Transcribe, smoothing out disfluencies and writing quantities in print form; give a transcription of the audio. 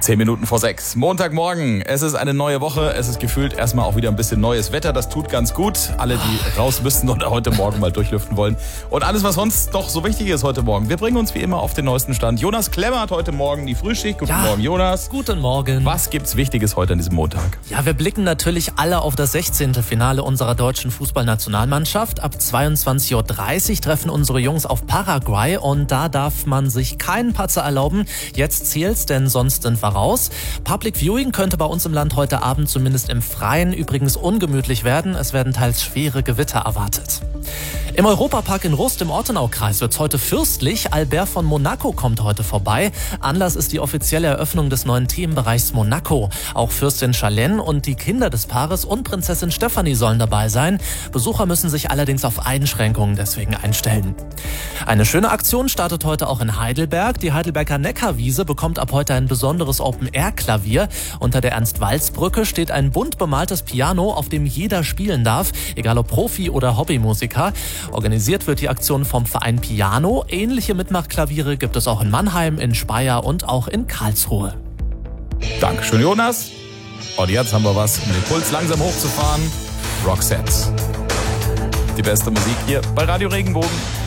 5:10. Montagmorgen. Es ist eine neue Woche. Es ist gefühlt erstmal auch wieder ein bisschen neues Wetter. Das tut ganz gut. Alle, die raus müssen oder heute Morgen mal durchlüften wollen. Und alles, was sonst noch so wichtig ist heute Morgen. Wir bringen uns wie immer auf den neuesten Stand. Jonas Klemmer hat heute Morgen die Frühschicht. Guten Morgen, Jonas. Guten Morgen. Was gibt's Wichtiges heute an diesem Montag? Ja, wir blicken natürlich alle auf das 16. Finale unserer deutschen Fußballnationalmannschaft. Ab 22:30 Uhr treffen unsere Jungs auf Paraguay. Und da darf man sich keinen Patzer erlauben. Jetzt zählt's, denn sonst sind wir raus. Public Viewing könnte bei uns im Land heute Abend zumindest im Freien übrigens ungemütlich werden. Es werden teils schwere Gewitter erwartet. Im Europapark in Rust im Ortenaukreis wird's heute fürstlich. Albert von Monaco kommt heute vorbei. Anlass ist die offizielle Eröffnung des neuen Themenbereichs Monaco. Auch Fürstin Charlene und die Kinder des Paares und Prinzessin Stefanie sollen dabei sein. Besucher müssen sich allerdings auf Einschränkungen deswegen einstellen. Eine schöne Aktion startet heute auch in Heidelberg. Die Heidelberger Neckarwiese bekommt ab heute ein besonderes Open-Air-Klavier. Unter der Ernst-Walz-Brücke steht ein bunt bemaltes Piano, auf dem jeder spielen darf, egal ob Profi oder Hobbymusiker. Organisiert wird die Aktion vom Verein Piano. Ähnliche Mitmachklaviere gibt es auch in Mannheim, in Speyer und auch in Karlsruhe. Dankeschön, Jonas. Und jetzt haben wir was, um den Puls langsam hochzufahren. Roxette. Die beste Musik hier bei Radio Regenbogen.